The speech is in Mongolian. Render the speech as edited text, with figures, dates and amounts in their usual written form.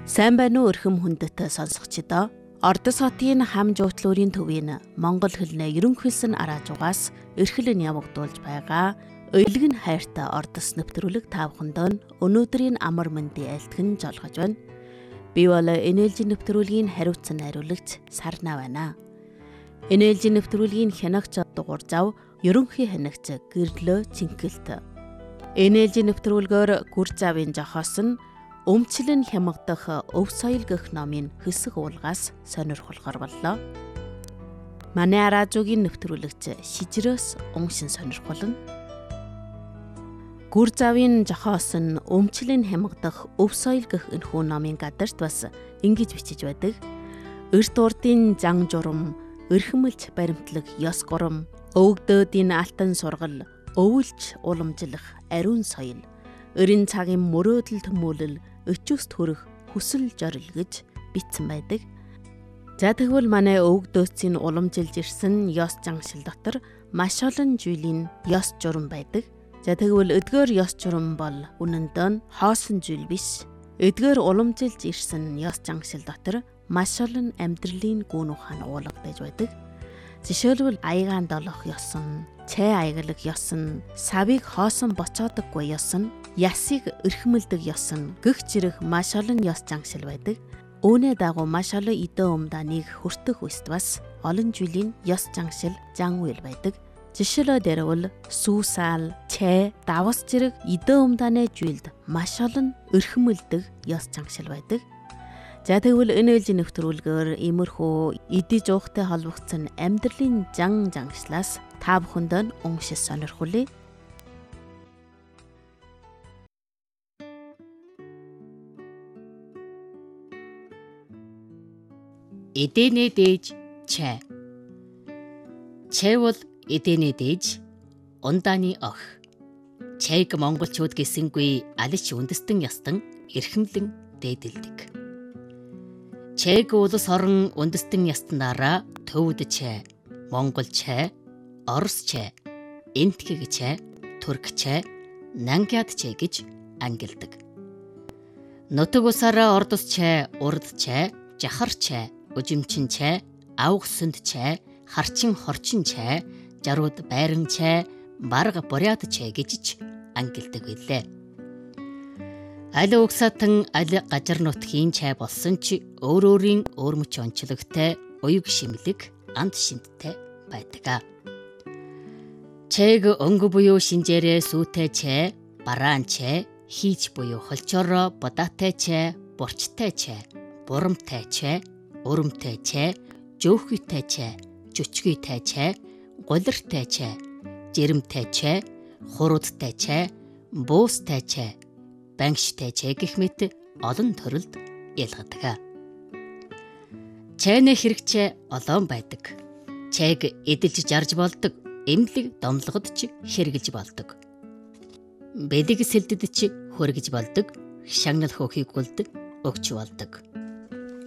Сайн байна уу өрхөм хүндэт сонсогчдоо. Ордос хотын хам жуутлуурын төвийн Монгол хэлний ерөнхийлсөн араажуугаас эрхлэн явагдуулж байгаа Өйлгөн хайртай ордос нэвтрүүлэг таавхандаа өнөөдрийн амар мэндийн айлтгэн жолгож байна. Би бол энээлжийн нэвтрүүлгийн хариуцсан найруулагч Сарна байна. Энээлжийн нэвтрүүлгийн хянагч дугуйр зав ерөнхий хянагч Гэрлөө Цинкэлт. Энээлжийн нэвтрүүлгээр гүр завын жохоос нь өмчлөн хямгадах өв соёл гэх номын хэсэг уулгаас сонирхолгоор боллоо. Манай араажуугийн нэвтрүүлэгч шижрөөс уншин сонирхолно. Гүр завын жохоос нь өмчлөн хямгадах өв соёл гэх энэхүү номын гадарт бас ингэж бичиж байдаг. Эрт урдын зан журам, эрхэмлж баримтлаг ёс гурам, өвгдөөдийн алтан сургал, өвөлж уламжлах ариун соёл, өрийн цагийн мөрөөдөл төмөөлөл, өчөөс төрөх хүсэл жорил гэж бичсэн байдаг. За тэгвэл манай өвгдөөцийн уламжилж ирсэн ёс жангшил дотор маш олон зүйлийн ёс журам байдаг. За тэгвэл эдгээр ёс журам бол үнэндээ хоосон зүйл биш. Эдгээр уламжилж ирсэн ёс жангшил дотор маш олон амьдралын гүн ухаан уулгадаж байдаг. Жишээлбэл аягаан долох ёсон, цай аяглаг ёсон, савыг хоосон боцоодоггүй ёсон, ясыг эрхмэлдэг ёсон гэх зэрэг маш олон ёс жангшил байдаг. Үүний дагуу маш олон идэ умдааныг хүртэх үст бас олон жилийн ёс жангшил зан үйл байдаг. Жишээлбэл дэрвэл сүүсаал, цай, давас зэрэг идэ умдааны жилд маш олон эрхмэлдэг ёс жангшил байдаг. За тэгвэл энээлжийн нэвтрүүлгээр иймэрхүү идэж уухтай холбогдсон амьдралын зан жангшлаас та бүхэнд уншиж сонирхуулъя. Эдэнэ дээж чай. Чай бол эдэнэ дээж ундааны ох. Чайг монголчууд гэсэнгүй алич үндэстэн ястан эрхэмлэн дээдэлдэг. Чайг улс орон үндэстэн ястанаараа төвд чай, монгол чай, орос чай, энтхэг чай, турк чай, нангяд чай гэж ангилдаг. Нутаг усаараа ордос чай, урд чай, жахар чай, үжимчин чай, авх сүнд чай, харчин хорчин чай, жарууд байран чай, барга буряд чай гэж ангилдаг билээ. Аль угсаатан аль гажар нутгийн чай болсон ч өөр мөч онцлогтой, уяг шимлэг, амт шинттэй байдаг. Чайг өнгө буюу шинжээрээ сүүтэй чай, бараан чай, хийж буюу холчороо бодаатай чай, бурчтай чай, бурамтай чай, өрөмтэй чай, жөөхүйтэй чай, жүчгүйтэй чай, гулиртай чай, жирэмтэй чай, хуруудтай чай, буустай чай, бангштай чай гэх мэт олон төрөлд ялгадаг. Чайны хэрэгцээ олон байдаг. Чайг эдэлж жарж болдог, эмнэлэг домлогод ч хэрэглэж болдог. Бэлэг сэлдэд ч хөргөж болдог, шагнал хөөхийг үлд өгч болдог.